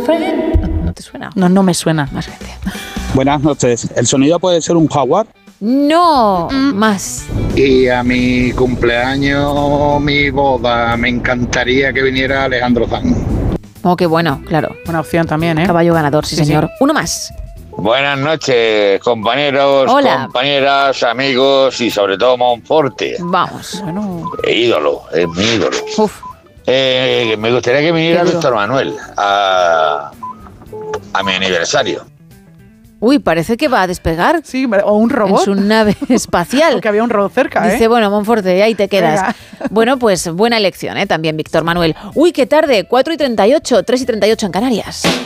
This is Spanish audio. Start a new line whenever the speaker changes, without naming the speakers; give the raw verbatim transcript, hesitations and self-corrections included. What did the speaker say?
friend. ¿No, no te suena?
No, no me suena.
Más gente.
Buenas noches. ¿El sonido puede ser un jaguar?
No, mm. más.
Y a mi cumpleaños, mi boda, me encantaría que viniera Alejandro Sanz.
Oh, qué bueno, claro.
Buena opción también, ¿eh?
Caballo ganador, sí,
Sí,
señor.
sí.
Uno más.
Buenas noches, compañeros,
Hola.
compañeras, amigos y sobre todo Monforte.
Vamos.
Bueno.
Ídolo, es mi ídolo.
Uf.
Eh, me gustaría que viniera
Qué duro.
Víctor Manuel a, a mi aniversario.
Uy, parece que va a despegar.
Sí, o un robot.
En su nave espacial.
Porque había un robot cerca, ¿eh?
Dice, bueno, Monforte, ahí te quedas.
Venga.
Bueno, pues buena elección, ¿eh? También Víctor Manuel. Uy, qué tarde, cuatro y treinta y ocho, tres y treinta y ocho en Canarias.